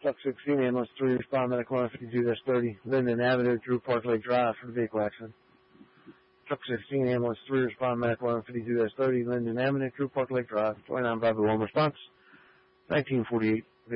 Truck 16, ambulance 3, respond medical 152-30, Linden Avenue, Drew Park Lake Drive for the vehicle accident. Truck 16, ambulance 3, respond medical 152-30, Linden Avenue, Drew Park Lake Drive, 29 Bravo 1 response, 1948.